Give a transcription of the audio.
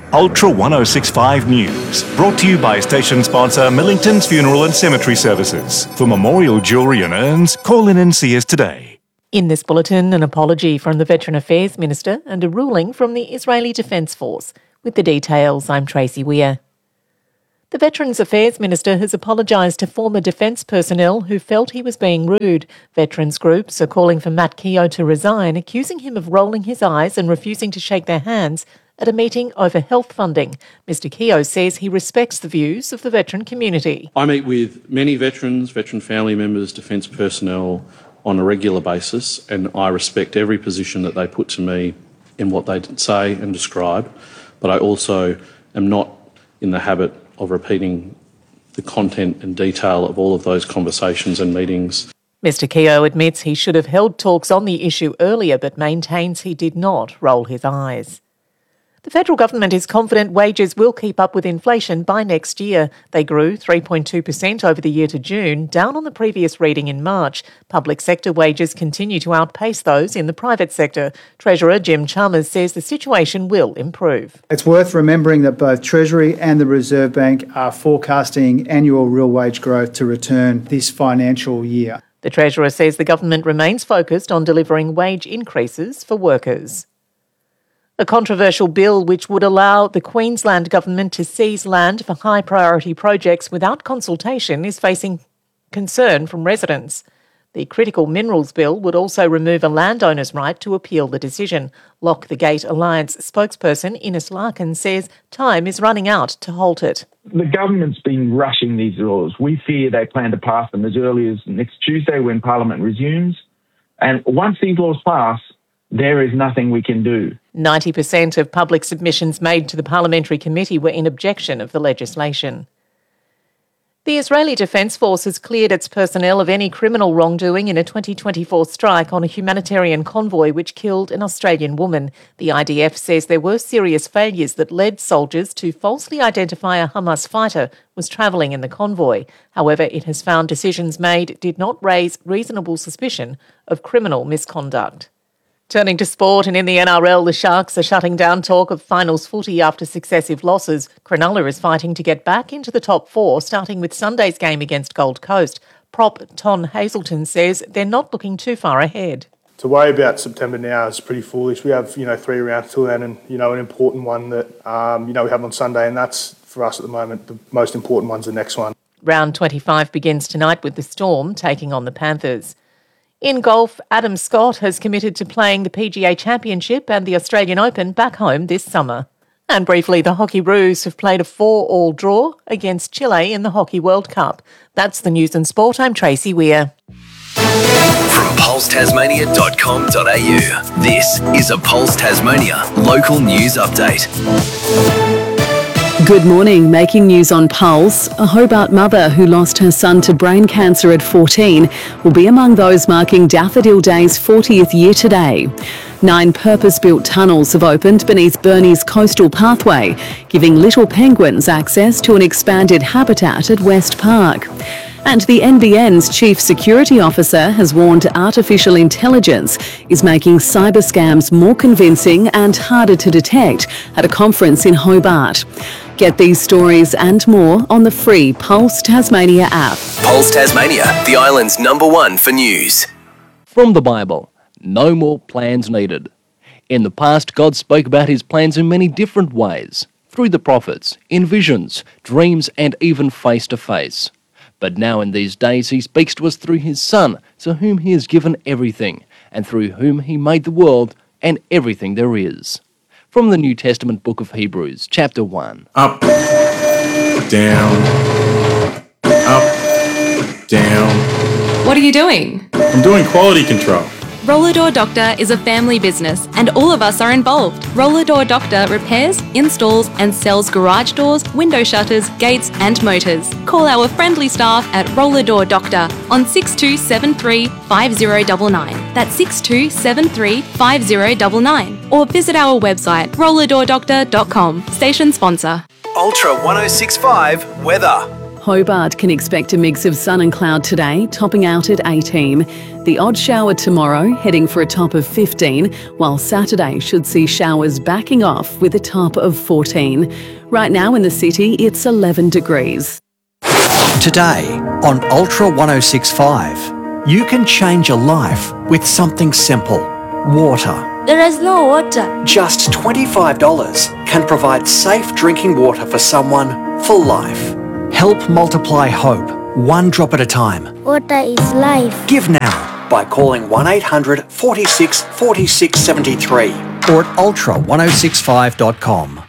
Ultra 1065 News, brought to you by station sponsor Millington's Funeral and Cemetery Services. For memorial jewellery and urns, call in and see us today. In this bulletin, an apology from the Veteran Affairs Minister and a ruling from the Israeli Defence Force. With the details, I'm Tracy Weir. The Veterans Affairs Minister has apologised to former defence personnel who felt he was being rude. Veterans groups are calling for Matt Keogh to resign, accusing him of rolling his eyes and refusing to shake their hands at a meeting over health funding. Mr Keogh says he respects the views of the veteran community. I meet with many veterans, veteran family members, defence personnel on a regular basis, and I respect every position that they put to me in what they say and describe, but I also am not in the habit of repeating the content and detail of all of those conversations and meetings. Mr Keogh admits he should have held talks on the issue earlier, but maintains he did not roll his eyes. The federal government is confident wages will keep up with inflation by next year. They grew 3.2% over the year to June, down on the previous reading in March. Public sector wages continue to outpace those in the private sector. Treasurer Jim Chalmers says the situation will improve. It's worth remembering that both Treasury and the Reserve Bank are forecasting annual real wage growth to return this financial year. The Treasurer says the government remains focused on delivering wage increases for workers. A controversial bill which would allow the Queensland government to seize land for high-priority projects without consultation is facing concern from residents. The Critical Minerals Bill would also remove a landowner's right to appeal the decision. Lock the Gate Alliance spokesperson Ines Larkin says time is running out to halt it. The government's been rushing these laws. We fear they plan to pass them as early as next Tuesday when Parliament resumes. And once these laws pass, there is nothing we can do. 90% of public submissions made to the Parliamentary Committee were in objection of the legislation. The Israeli Defence Force has cleared its personnel of any criminal wrongdoing in a 2024 strike on a humanitarian convoy which killed an Australian woman. The IDF says there were serious failures that led soldiers to falsely identify a Hamas fighter was travelling in the convoy. However, it has found decisions made did not raise reasonable suspicion of criminal misconduct. Turning to sport, and in the NRL, the Sharks are shutting down talk of finals footy after successive losses. Cronulla is fighting to get back into the top four, starting with Sunday's game against Gold Coast. Prop Ton Hazelton says they're not looking too far ahead. To worry about September now is pretty foolish. We have, 3 rounds till then, and, an important one that, we have on Sunday, and that's, for us at the moment, the most important one's the next one. Round 25 begins tonight with the Storm taking on the Panthers. In golf, Adam Scott has committed to playing the PGA Championship and the Australian Open back home this summer. And briefly, the Hockeyroos have played a 4-all draw against Chile in the Hockey World Cup. That's the news and sport. I'm Tracy Weir. From pulsetasmania.com.au, this is a Pulse Tasmania local news update. Good morning. Making news on Pulse. A Hobart mother who lost her son to brain cancer at 14 will be among those marking Daffodil Day's 40th year today. 9 purpose-built tunnels have opened beneath Burnie's coastal pathway, giving little penguins access to an expanded habitat at West Park. And the NBN's Chief Security Officer has warned artificial intelligence is making cyber scams more convincing and harder to detect at a conference in Hobart. Get these stories and more on the free Pulse Tasmania app. Pulse Tasmania, the island's #1 for news. From the Bible, no more plans needed. In the past, God spoke about his plans in many different ways, through the prophets, in visions, dreams, and even face to face. But now in these days he speaks to us through his Son, to whom he has given everything, and through whom he made the world and everything there is. From the New Testament book of Hebrews, chapter 1. Up, down, up, down. What are you doing? I'm doing quality control. Roller Door Doctor is a family business and all of us are involved. Roller Door Doctor repairs, installs and sells garage doors, window shutters, gates and motors. Call our friendly staff at Roller Door Doctor on 6273 5099. That's 6273 5099. Or visit our website rollerdoordoctor.com. Station sponsor. Ultra 1065 weather. Hobart can expect a mix of sun and cloud today, topping out at 18. The odd shower tomorrow, heading for a top of 15, while Saturday should see showers backing off with a top of 14. Right now in the city, it's 11 degrees. Today on Ultra 1065, you can change your life with something simple: water. There is no water. Just $25 can provide safe drinking water for someone for life. Help multiply hope, one drop at a time. Water is life. Give now by calling 1800 46 46 73 or at ultra1065.com.